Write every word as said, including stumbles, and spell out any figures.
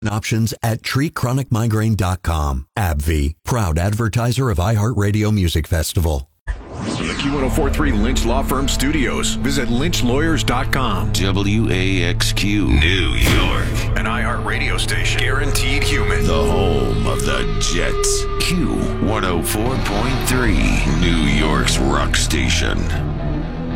options at treat chronic migraine dot com. AbbVie, proud advertiser of iHeartRadio Music Festival. From the Q one oh four point three Lynch Law Firm studios, visit lynch lawyers dot com. W A X Q, New York. An iHeartRadio station. Guaranteed human. The home of the Jets. Q one oh four point three, New York's rock station.